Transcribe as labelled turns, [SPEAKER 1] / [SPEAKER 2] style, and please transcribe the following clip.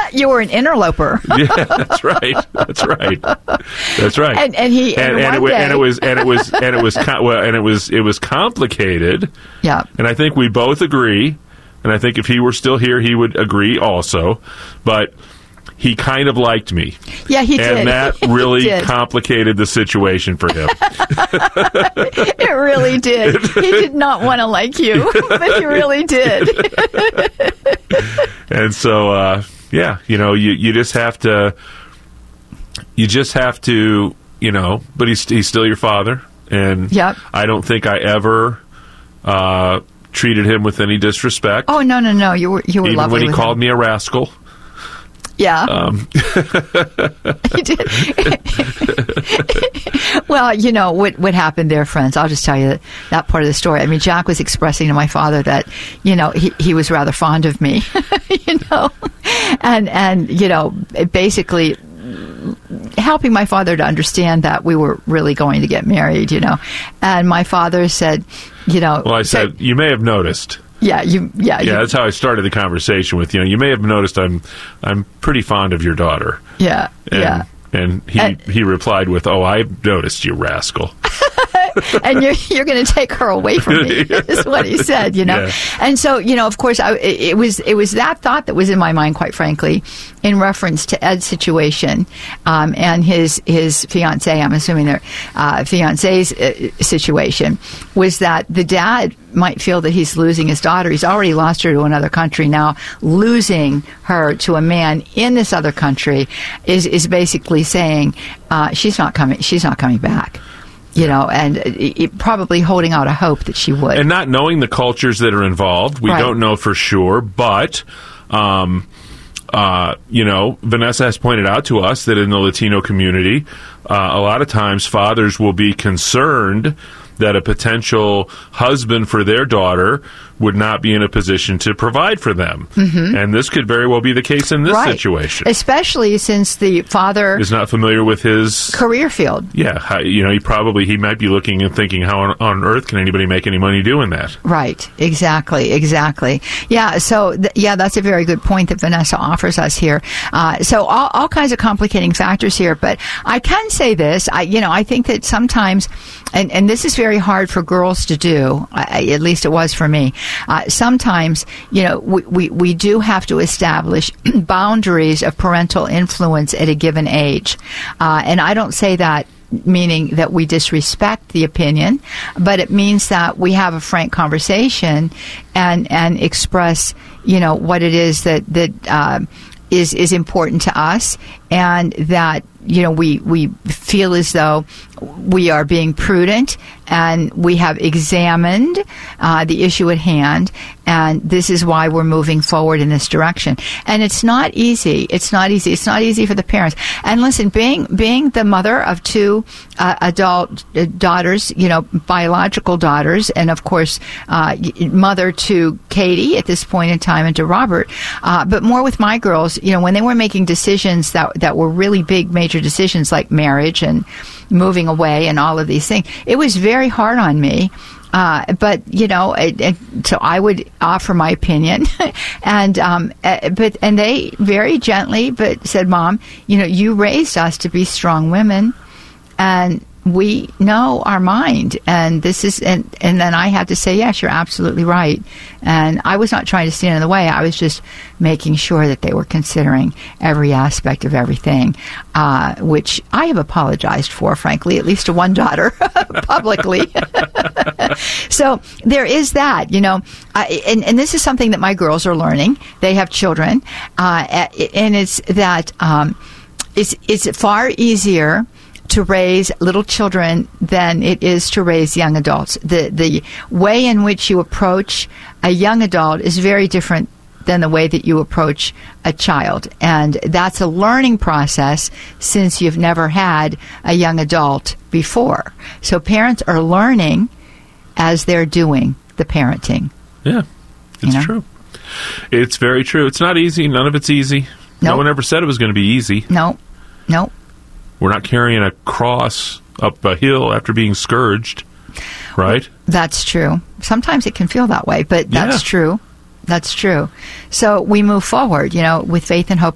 [SPEAKER 1] You were an interloper.
[SPEAKER 2] Yeah, that's right. That's right. That's right.
[SPEAKER 1] And
[SPEAKER 2] it was complicated.
[SPEAKER 1] Yeah.
[SPEAKER 2] And I think we both agree. And I think if he were still here, he would agree also. But he kind of liked me.
[SPEAKER 1] Yeah, he did.
[SPEAKER 2] And that really complicated the situation for him.
[SPEAKER 1] It really did. He did not want to like you, but he really did.
[SPEAKER 2] And so, you just have to, but he's still your father. And
[SPEAKER 1] yep.
[SPEAKER 2] I don't think I ever treated him with any disrespect.
[SPEAKER 1] Oh, no. You were
[SPEAKER 2] even
[SPEAKER 1] lovely
[SPEAKER 2] when he
[SPEAKER 1] with
[SPEAKER 2] called
[SPEAKER 1] him.
[SPEAKER 2] me a rascal.
[SPEAKER 1] Yeah. He did. Well, what happened there, friends, I'll just tell you that part of the story. I mean, Jack was expressing to my father that, he was rather fond of me, and basically helping my father to understand that we were really going to get married, And my father said,
[SPEAKER 2] Well, I said, you may have noticed.
[SPEAKER 1] Yeah,
[SPEAKER 2] that's how I started the conversation with, you may have noticed I'm pretty fond of your daughter.
[SPEAKER 1] Yeah,
[SPEAKER 2] And he replied with, "Oh, I've noticed, you rascal."
[SPEAKER 1] And you're going to take her away from me, is what he said, Yeah. And so, of course, it was that thought that was in my mind, quite frankly, in reference to Ed's situation and his fiancée, I'm assuming their fiancée's situation, was that the dad might feel that he's losing his daughter. He's already lost her to another country. Now losing her to a man in this other country is basically saying she's not coming back. And probably holding out a hope that she would.
[SPEAKER 2] And not knowing the cultures that are involved, we don't know for sure, but Vanessa has pointed out to us that in the Latino community, a lot of times fathers will be concerned that a potential husband for their daughter would not be in a position to provide for them. Mm-hmm. And this could very well be the case in this situation.
[SPEAKER 1] Especially since the father
[SPEAKER 2] is not familiar with his
[SPEAKER 1] career field.
[SPEAKER 2] Yeah, he might be looking and thinking, how on earth can anybody make any money doing that?
[SPEAKER 1] Right, exactly. Yeah, so that's a very good point that Vanessa offers us here. So all kinds of complicating factors here, but I can say this, I think that sometimes, and this is very hard for girls to do, at least it was for me. Sometimes, we do have to establish boundaries of parental influence at a given age. And I don't say that meaning that we disrespect the opinion, but it means that we have a frank conversation and express, what it is that is important to us, and that we feel as though we are being prudent and we have examined the issue at hand, and this is why we're moving forward in this direction. And it's not easy. It's not easy for the parents. And listen, being the mother of two adult daughters, biological daughters, and of course mother to Katie at this point in time and to Robert, but more with my girls, when they were making decisions that were really big, major decisions like marriage and moving away and all of these things, it was very hard on me. But so I would offer my opinion, and they very gently but said, "Mom, you raised us to be strong women, and we know our mind, and this is," and then I had to say, "Yes, you're absolutely right." And I was not trying to stand in the way. I was just making sure that they were considering every aspect of everything, which I have apologized for, frankly, at least to one daughter publicly. So there is that, and this is something that my girls are learning. They have children, and it's that it's far easier to raise little children than it is to raise young adults. The way in which you approach a young adult is very different than the way that you approach a child. And that's a learning process since you've never had a young adult before. So parents are learning as they're doing the parenting.
[SPEAKER 2] Yeah, it's true. It's very true. It's not easy. None of it's easy.
[SPEAKER 1] Nope.
[SPEAKER 2] No one ever said it was going to be easy.
[SPEAKER 1] No.
[SPEAKER 2] We're not carrying a cross up a hill after being scourged, right?
[SPEAKER 1] That's true. Sometimes it can feel that way, but that's true. That's true. So we move forward, with faith and hope